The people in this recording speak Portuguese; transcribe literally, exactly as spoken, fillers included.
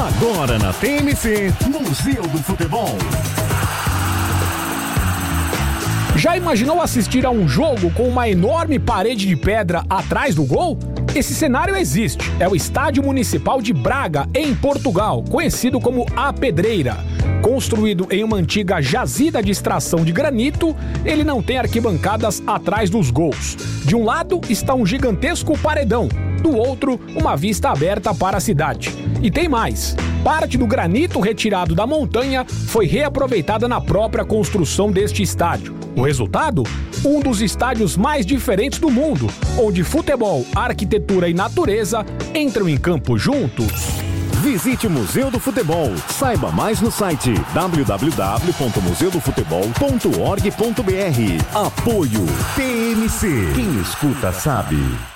Agora na T M C, Museu do Futebol. Já imaginou assistir a um jogo com uma enorme parede de pedra atrás do gol? Esse cenário existe. É o Estádio Municipal de Braga, em Portugal, conhecido como A Pedreira. Construído em uma antiga jazida de extração de granito, ele não tem arquibancadas atrás dos gols. De um lado está um gigantesco paredão, do outro, uma vista aberta para a cidade. E tem mais. Parte do granito retirado da montanha foi reaproveitada na própria construção deste estádio. O resultado? Um dos estádios mais diferentes do mundo, onde futebol, arquitetura e natureza entram em campo juntos. Visite o Museu do Futebol. Saiba mais no site w w w ponto museu do futebol ponto org ponto b r. Apoio T M C. Quem escuta sabe.